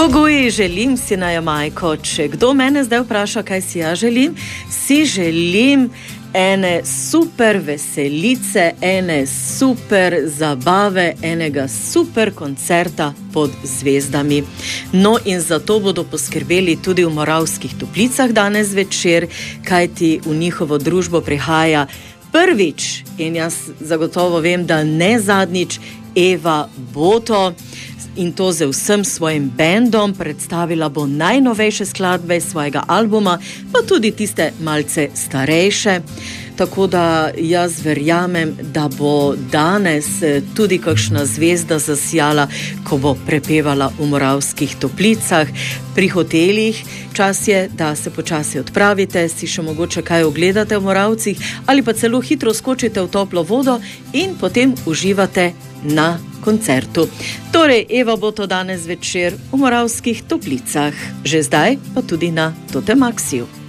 Gogoji, želim si na Jamajko. Če kdo mene zdaj vpraša, kaj si ja želim, si želim ene super veselice, ene super zabave, enega super koncerta pod zvezdami. No in zato bodo poskrbeli tudi v Moravskih Toplicah danes večer, kajti v njihovo družbo prihaja prvič, in jaz zagotovo vem, da ne zadnjič, Eva Boto, in to z vsem svojim bendom. Predstavila bo najnovejše skladbe svojega albuma, pa tudi tiste malce starejše. Tako da jaz verjamem, da bo danes tudi kakšna zvezda zasijala, ko bo prepevala v Moravskih Toplicah. Pri hotelih čas je, da se počasi odpravite, si še mogoče kaj ogledate v Moravcih ali pa celo hitro skočite v toplo vodo in potem uživate na koncertu. Torej, Eva bo to danes večer v Moravskih Toplicah, že zdaj pa tudi na Totemaxiju.